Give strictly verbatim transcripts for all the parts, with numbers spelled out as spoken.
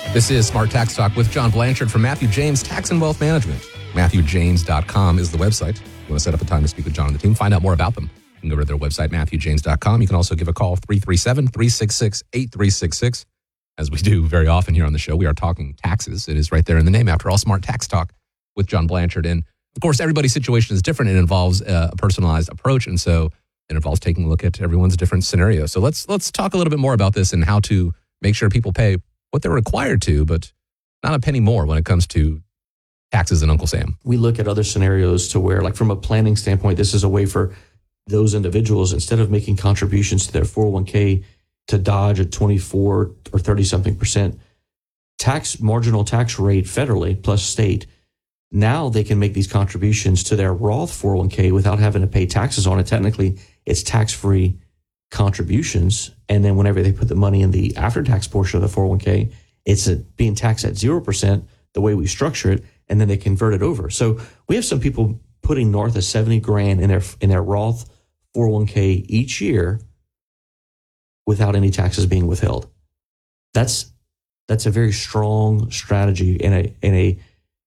This is Smart Tax Talk with John Blanchard from Matthew James Tax and Wealth Management. Matthew James dot com is the website. If you want to set up a time to speak with John and the team, find out more about them. You can go to their website, Matthew James dot com. You can also give a call, three three seven, three six six, eight three six six. As we do very often here on the show, we are talking taxes. It is right there in the name, after all, Smart Tax Talk with John Blanchard. And of course, everybody's situation is different. It involves a personalized approach. And so it involves taking a look at everyone's different scenarios. So let's let's talk a little bit more about this and how to make sure people pay what they're required to, but not a penny more when it comes to taxes and Uncle Sam. We look at other scenarios to where, like from a planning standpoint, this is a way for those individuals, instead of making contributions to their four oh one k to dodge a twenty-four or thirty something percent tax, marginal tax rate federally plus state, now they can make these contributions to their Roth four oh one k without having to pay taxes on it. Technically, it's tax-free contributions. And then whenever they put the money in the after-tax portion of the four oh one k, it's a, being taxed at zero percent the way we structure it, and then they convert it over. So we have some people putting north of seventy grand in their in their Roth four oh one k each year without any taxes being withheld. That's that's a very strong strategy and a and a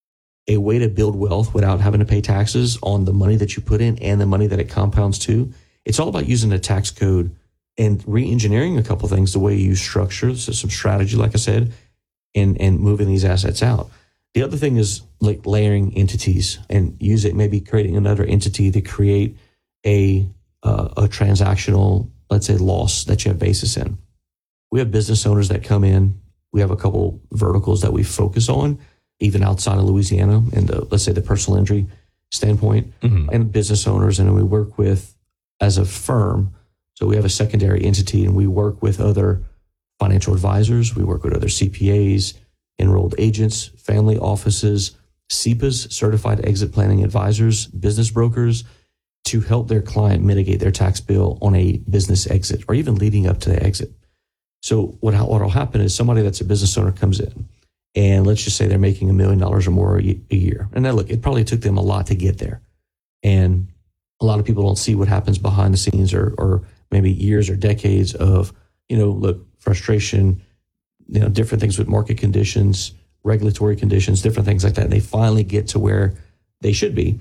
a way to build wealth without having to pay taxes on the money that you put in and the money that it compounds to. It's all about using the tax code and re-engineering a couple things, the way you structure, so some strategy, like I said, and and moving these assets out. The other thing is like layering entities and use it, maybe creating another entity to create a uh, a transactional, let's say, loss that you have basis in. We have business owners that come in. We have a couple verticals that we focus on, even outside of Louisiana, in the, let's say, the personal injury standpoint, mm-hmm. and business owners. And we work with, as a firm, so we have a secondary entity and we work with other financial advisors. We work with other C P As, enrolled agents, family offices, S E P As, certified exit planning advisors, business brokers, to help their client mitigate their tax bill on a business exit or even leading up to the exit. So what what will happen is somebody that's a business owner comes in, and let's just say they're making a million dollars or more a year. And now look, it probably took them a lot to get there. And a lot of people don't see what happens behind the scenes, or or maybe years or decades of, you know, look, frustration, you know, different things with market conditions, regulatory conditions, different things like that. And they finally get to where they should be.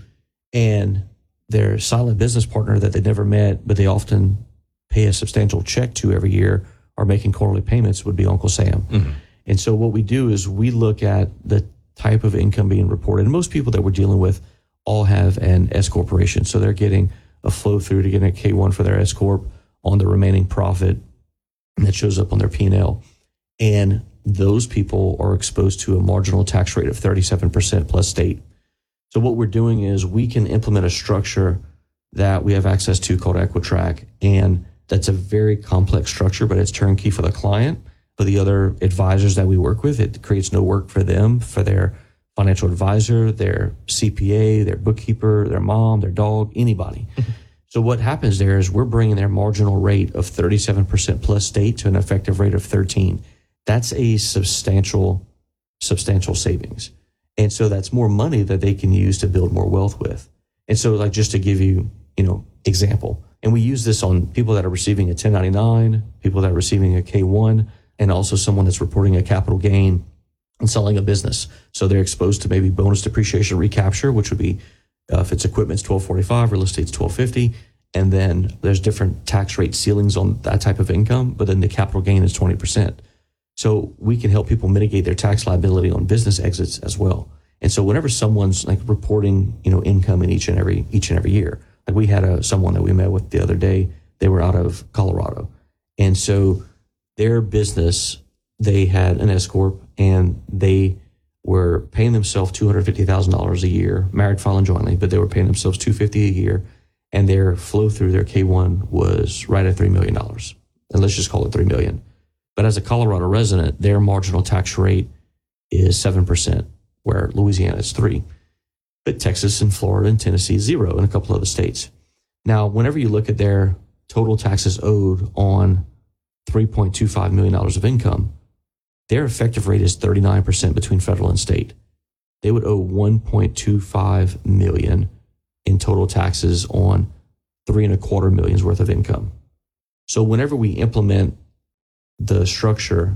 And their silent business partner that they never met, but they often pay a substantial check to every year, or making quarterly payments, would be Uncle Sam. Mm-hmm. And so what we do is we look at the type of income being reported. And most people that we're dealing with all have an S corporation. So they're getting a flow through to getting a K one for their S corp on the remaining profit that shows up on their P and L. And those people are exposed to a marginal tax rate of thirty-seven percent plus state. So what we're doing is we can implement a structure that we have access to called Equitrack. And that's a very complex structure, but it's turnkey for the client. For the other advisors that we work with, it creates no work for them, for their financial advisor, their C P A, their bookkeeper, their mom, their dog, anybody. So what happens there is we're bringing their marginal rate of thirty-seven percent plus state to an effective rate of thirteen. That's a substantial, substantial savings. And so that's more money that they can use to build more wealth with. And so, like, just to give you, you know, example, and we use this on people that are receiving a ten ninety-nine, people that are receiving a K one, and also someone that's reporting a capital gain and selling a business. So they're exposed to maybe bonus depreciation recapture, which would be, uh, if it's equipment's twelve forty-five, real estate's twelve fifty. And then there's different tax rate ceilings on that type of income, but then the capital gain is twenty percent. So we can help people mitigate their tax liability on business exits as well. And so whenever someone's like reporting, you know, income in each and every each and every year, like we had a someone that we met with the other day, they were out of Colorado. And so their business, they had an S corp, and they were paying themselves two hundred fifty thousand dollars a year, married, filing jointly, but they were paying themselves two hundred fifty thousand dollars a year, and their flow through their K one was right at three million dollars. And let's just call it three million dollars. But as a Colorado resident, their marginal tax rate is seven percent, where Louisiana is three. But Texas and Florida and Tennessee is zero, and a couple other states. Now, whenever you look at their total taxes owed on three point two five million dollars of income, their effective rate is thirty-nine percent between federal and state. They would owe one point two five million dollars in total taxes on three and a quarter millions worth of income. So whenever we implement the structure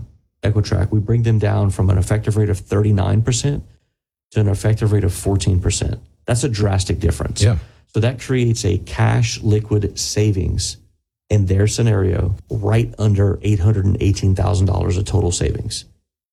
Equitrack, we bring them down from an effective rate of thirty-nine percent to an effective rate of fourteen percent. That's a drastic difference. Yeah. So that creates a cash liquid savings in their scenario right under eight hundred eighteen thousand dollars of total savings.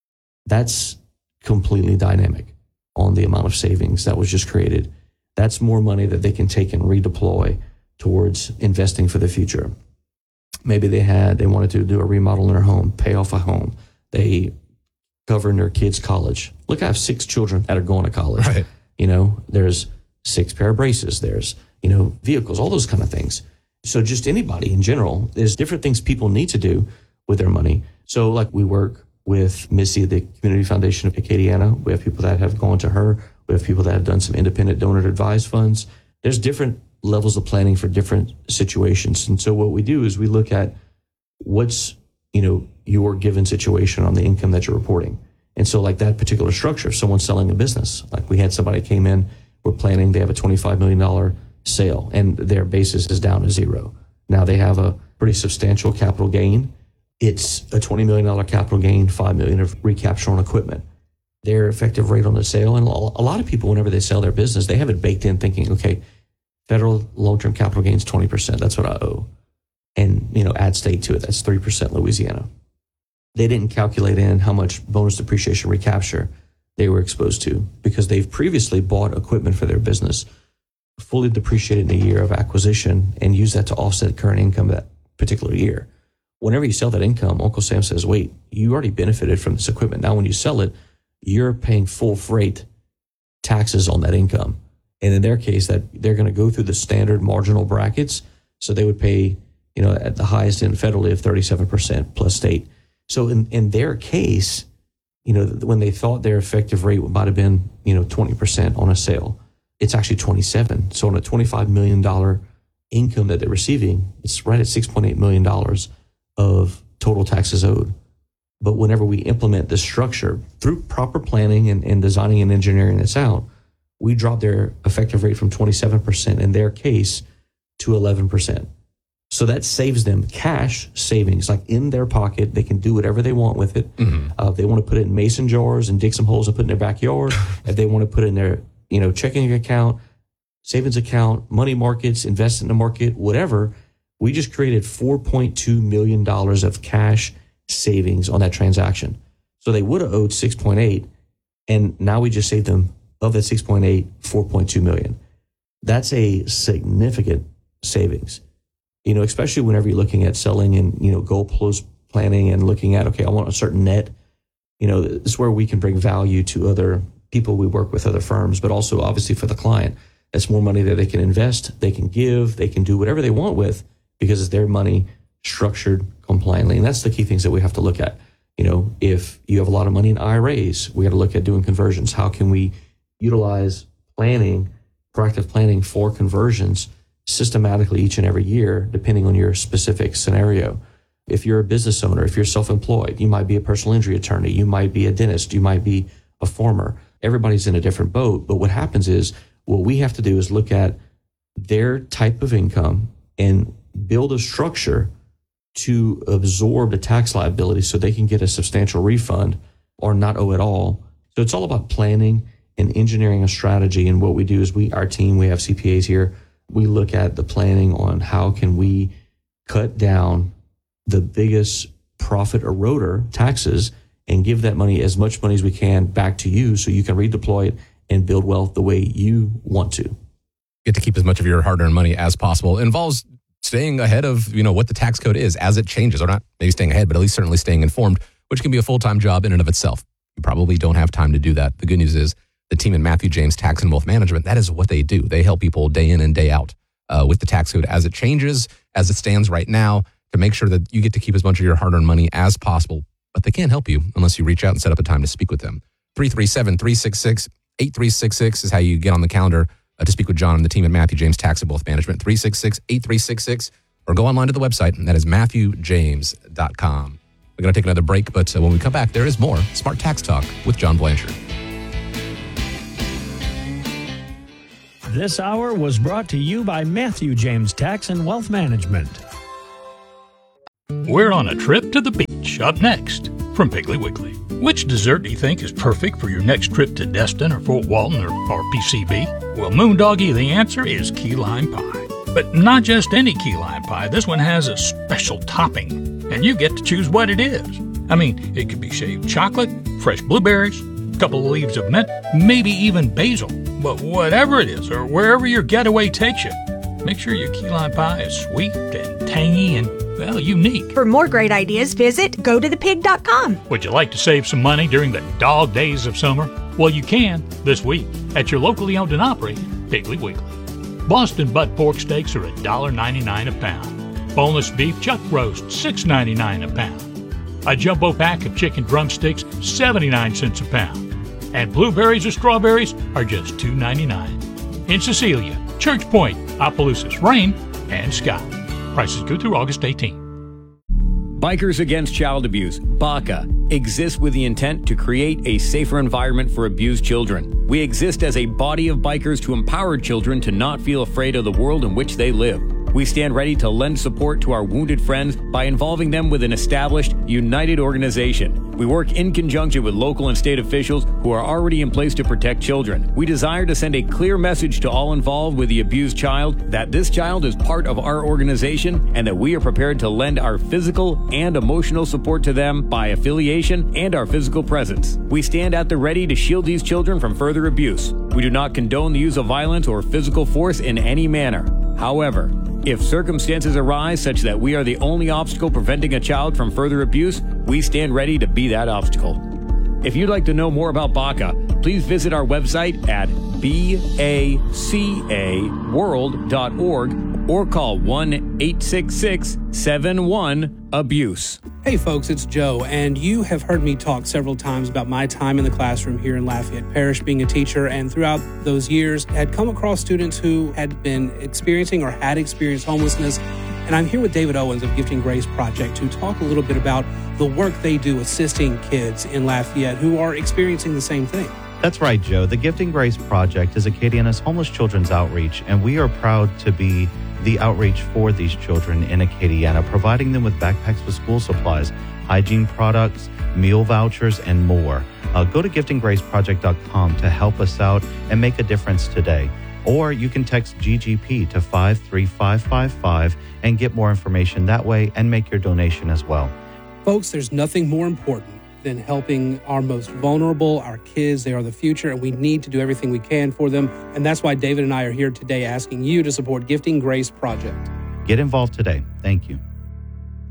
That's completely dynamic on the amount of savings that was just created. That's more money that they can take and redeploy towards investing for the future. Maybe they had, they wanted to do a remodel in their home, pay off a home. They cover their kids' college. Look, I have six children that are going to college. Right. You know, there's six pair of braces. There's, you know, vehicles, all those kind of things. So just anybody in general, there's different things people need to do with their money. So like we work with Missy, the Community Foundation of Acadiana. We have people that have gone to her. We have people that have done some independent donor advised funds. There's different levels of planning for different situations. And so what we do is we look at what's, you know, your given situation on the income that you're reporting. And so like that particular structure, if someone's selling a business, like we had somebody came in, we're planning, they have a twenty-five million dollars sale and their basis is down to zero. Now they have a pretty substantial capital gain. It's a twenty million dollars capital gain, five million dollars of recapture on equipment. Their effective rate on the sale, and a lot of people, whenever they sell their business, they have it baked in thinking, okay, federal long-term capital gains twenty percent, that's what I owe. And, you know, add state to it, that's three percent Louisiana. They didn't calculate in how much bonus depreciation recapture they were exposed to because they've previously bought equipment for their business, fully depreciated in a year of acquisition, and used that to offset current income that particular year. Whenever you sell that income, Uncle Sam says, wait, you already benefited from this equipment. Now when you sell it, you're paying full freight taxes on that income. And in their case, that they're going to go through the standard marginal brackets. So they would pay, you know, at the highest end federally of thirty-seven percent plus state. So in, in their case, you know, when they thought their effective rate might have been, you know, twenty percent on a sale, it's actually twenty-seven. So on a twenty-five million dollars income that they're receiving, it's right at six point eight million dollars of total taxes owed. But whenever we implement this structure through proper planning and, and designing and engineering this out, we drop their effective rate from twenty-seven percent in their case to eleven percent. So that saves them cash savings, like in their pocket. They can do whatever they want with it. Mm-hmm. Uh, if they want to put it in mason jars and dig some holes and put it in their backyard, if they want to put it in their, you know, checking account, savings account, money markets, invest in the market, whatever, we just created four point two million dollars of cash savings on that transaction. So they would have owed six point eight, and now we just saved them of that six point eight, four point two million. That's a significant savings. You know, especially whenever you're looking at selling and, you know, goal post planning and looking at, okay, I want a certain net. You know, it's where we can bring value to other people we work with, other firms, but also obviously for the client. That's more money that they can invest, they can give, they can do whatever they want with because it's their money structured compliantly. And that's the key things that we have to look at. You know, if you have a lot of money in I R As, we got to look at doing conversions. How can we utilize planning, proactive planning for conversions systematically each and every year, depending on your specific scenario? If you're a business owner, if you're self-employed, you might be a personal injury attorney, you might be a dentist, you might be a farmer. Everybody's in a different boat. But what happens is, what we have to do is look at their type of income and build a structure to absorb the tax liability so they can get a substantial refund or not owe at all. So it's all about planning and engineering a strategy. And what we do is we, our team, we have C P As here. We look at the planning on how can we cut down the biggest profit eroder, taxes, and give that money, as much money as we can, back to you so you can redeploy it and build wealth the way you want to. Get to keep as much of your hard-earned money as possible. It involves staying ahead of, you know, what the tax code is as it changes, or not maybe staying ahead, but at least certainly staying informed, which can be a full-time job in and of itself. You probably don't have time to do that. The good news is the team in Matthew James Tax and Wealth Management, that is what they do. They help people day in and day out uh, with the tax code as it changes, as it stands right now, to make sure that you get to keep as much of your hard-earned money as possible. But they can't help you unless you reach out and set up a time to speak with them. three three seven, three six six, eight three six six is how you get on the calendar uh, to speak with John and the team at Matthew James Tax and Wealth Management. three six six, eight three six six, or go online to the website, and that is matthew james dot com. We're going to take another break, but uh, when we come back, there is more Smart Tax Talk with John Blanchard. This hour was brought to you by Matthew James Tax and Wealth Management. We're on a trip to the beach up next. From from Piggly Wiggly. Which dessert do you think is perfect for your next trip to Destin or Fort Walton or R P C B? Well, Moondoggie, the answer is key lime pie. But not just any key lime pie. This one has a special topping, and you get to choose what it is. I mean, it could be shaved chocolate, fresh blueberries, a couple of leaves of mint, maybe even basil. But whatever it is, or wherever your getaway takes you, make sure your key lime pie is sweet and tangy and, well, unique. For more great ideas, visit go to the pig dot com. Would you like to save some money during the dog days of summer? Well, you can this week at your locally owned and operated Piggly Wiggly. Boston butt pork steaks are one dollar ninety-nine a pound. Boneless beef chuck roast, six ninety-nine a pound. A jumbo pack of chicken drumsticks, seventy-nine cents a pound. And blueberries or strawberries are just two ninety-nine. In Cecilia, Church Point, Opelousas, Rain, and Scott. Prices good through August eighteenth. Bikers Against Child Abuse, B A C A, exists with the intent to create a safer environment for abused children. We exist as a body of bikers to empower children to not feel afraid of the world in which they live. We stand ready to lend support to our wounded friends by involving them with an established, united organization. We work in conjunction with local and state officials who are already in place to protect children. We desire to send a clear message to all involved with the abused child that this child is part of our organization and that we are prepared to lend our physical and emotional support to them by affiliation and our physical presence. We stand at the ready to shield these children from further abuse. We do not condone the use of violence or physical force in any manner. However, if circumstances arise such that we are the only obstacle preventing a child from further abuse, we stand ready to be that obstacle. If you'd like to know more about B A C A, please visit our website at baca world dot org or call one eight six six seven one abuse. Hey folks, it's Joe, and you have heard me talk several times about my time in the classroom here in Lafayette Parish being a teacher, and throughout those years had come across students who had been experiencing or had experienced homelessness. And I'm here with David Owens of Gifting Grace Project to talk a little bit about the work they do assisting kids in Lafayette who are experiencing the same thing. That's right, Joe. The Gifting Grace Project is Acadiana's homeless children's outreach, and we are proud to be the outreach for these children in Acadiana, providing them with backpacks with school supplies, hygiene products, meal vouchers, and more. Uh, go to gifting grace project dot com to help us out and make a difference today. Or you can text G G P to five three five five five and get more information that way and make your donation as well. Folks, there's nothing more important than helping our most vulnerable, our kids. They are the future, and we need to do everything we can for them. And that's why David and I are here today asking you to support Gifting Grace Project. Get involved today. Thank you.